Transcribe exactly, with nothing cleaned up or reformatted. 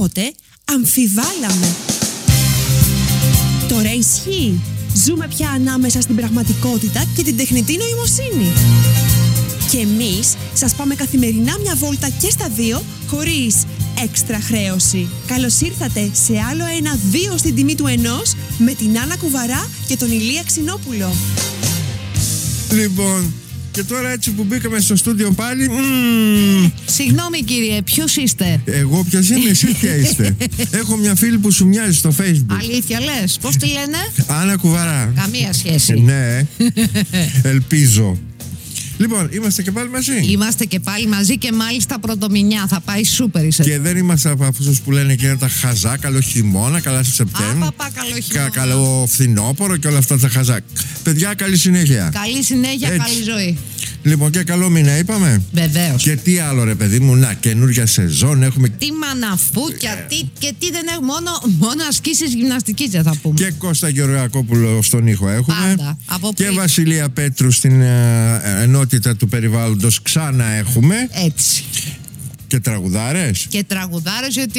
κάποτε αμφιβάλαμε. Τώρα ισχύει. Ζούμε πια ανάμεσα στην πραγματικότητα και την τεχνητή νοημοσύνη. Και εμείς σας πάμε καθημερινά μια βόλτα και στα δύο, χωρίς έξτρα χρέωση. Καλώς ήρθατε σε άλλο ένα δύο στην τιμή του ενός, με την Άννα Κουβαρά και τον Ηλία Ξινόπουλο. Λοιπόν, και τώρα έτσι που μπήκαμε στο στούντιο πάλι. Μ, Συγγνώμη κύριε, ποιος είστε? Εγώ ποιος είμαι, εσύ ποια είστε? Έχω μια φίλη που σου μοιάζει στο Facebook. Αλήθεια λες, πώς τη λένε? Άννα Κουβαρά. Καμία σχέση. Ναι, ελπίζω. Λοιπόν, είμαστε και πάλι μαζί. Είμαστε και πάλι μαζί και μάλιστα πρωτομηνιά. Θα πάει σούπερ η Και δεν είμαστε από αυτούς που λένε και τα χαζά, καλό χειμώνα, καλά σε Σεπτέμβριο. Άπαπα, καλό χειμώνα. Κα, καλό φθινόπωρο και όλα αυτά τα χαζά. Παιδιά, καλή συνέχεια. Καλή συνέχεια, Έτσι. καλή ζωή. Λοιπόν, και καλό μήνα είπαμε. Βεβαίως. Και τι άλλο ρε παιδί μου, να, καινούργια σεζόν έχουμε. Τι μαναφούκια, τι, και τι δεν έχουμε. Μόνο, μόνο ασκήσεις γυμναστικής δεν θα πούμε. Και Κώστα Γεωργακόπουλο στον ήχο έχουμε. Πάντα. Από Και πριν. Βασιλεία Πέτρου στην ε, ενότητα του περιβάλλοντος ξανά έχουμε. Έτσι. Και τραγουδάρες. Και τραγουδάρες, γιατί